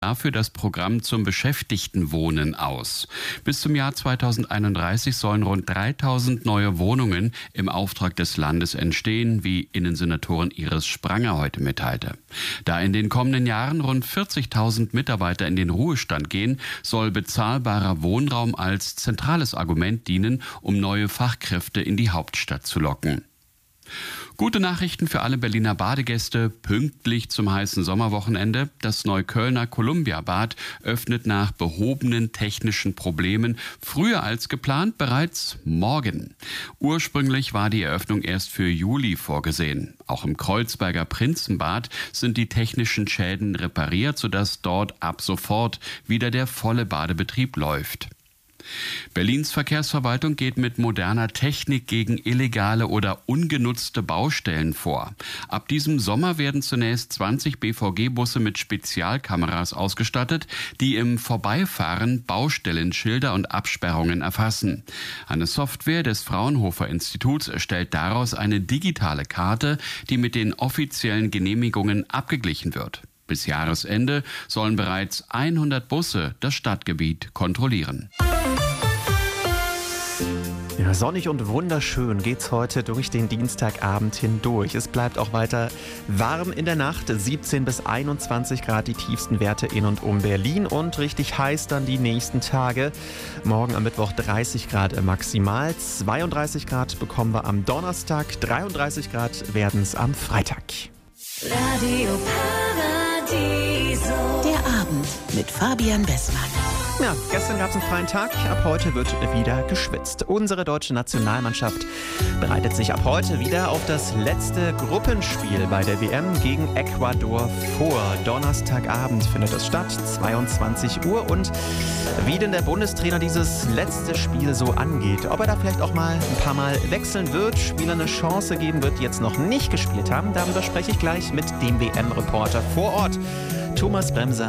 dafür das Programm zum Beschäftigtenwohnen aus. Bis zum Jahr 2031 sollen rund 3000 neue Wohnungen im Auftrag des Landes entstehen, wie Innensenatorin Iris Spranger heute mitteilte. Da in den kommenden Jahren rund 40.000 Mitarbeiter in den Ruhestand gehen, soll bezahlbarer Wohnraum als zentrales Argument dienen, um neue Fachkräfte in die Hauptstadt zu locken. Gute Nachrichten für alle Berliner Badegäste, pünktlich zum heißen Sommerwochenende. Das Neuköllner Columbia-Bad öffnet nach behobenen technischen Problemen früher als geplant bereits morgen. Ursprünglich war die Eröffnung erst für Juli vorgesehen. Auch im Kreuzberger Prinzenbad sind die technischen Schäden repariert, sodass dort ab sofort wieder der volle Badebetrieb läuft. Berlins Verkehrsverwaltung geht mit moderner Technik gegen illegale oder ungenutzte Baustellen vor. Ab diesem Sommer werden zunächst 20 BVG-Busse mit Spezialkameras ausgestattet, die im Vorbeifahren Baustellenschilder und Absperrungen erfassen. Eine Software des Fraunhofer Instituts erstellt daraus eine digitale Karte, die mit den offiziellen Genehmigungen abgeglichen wird. Bis Jahresende sollen bereits 100 Busse das Stadtgebiet kontrollieren. Ja, sonnig und wunderschön geht's heute durch den Dienstagabend hindurch. Es bleibt auch weiter warm in der Nacht, 17 bis 21 Grad die tiefsten Werte in und um Berlin und richtig heiß dann die nächsten Tage. Morgen am Mittwoch 30 Grad maximal, 32 Grad bekommen wir am Donnerstag, 33 Grad werden es am Freitag. Radio Paradiso. Der Abend mit Fabian Bessmann. Ja, gestern gab es einen freien Tag, ab heute wird wieder geschwitzt. Unsere deutsche Nationalmannschaft bereitet sich ab heute wieder auf das letzte Gruppenspiel bei der WM gegen Ecuador vor. Donnerstagabend findet es statt, 22 Uhr. Und wie denn der Bundestrainer dieses letzte Spiel so angeht, ob er da vielleicht auch mal ein paar Mal wechseln wird, Spieler eine Chance geben wird, die jetzt noch nicht gespielt haben, darüber spreche ich gleich mit dem WM-Reporter vor Ort, Thomas Bremser.